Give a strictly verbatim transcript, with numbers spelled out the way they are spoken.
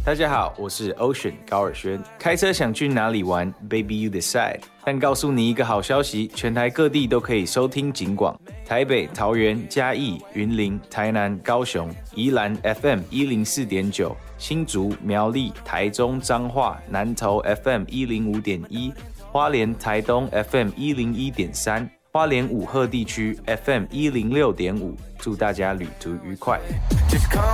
大家好，我是 Ocean 高尔宣。开车想去哪里玩 ？Baby you decide。但告诉你一个好消息，全台各地都可以收听警广。台北、桃园、嘉义、云林、台南、高雄、宜兰 F M 一零四点九，新竹、苗栗、台中、彰化、南投 F M 一零五点一，花莲、台东 F M 一零一点三，花莲五鹤地区 F M 一零六点五。祝大家旅途愉快。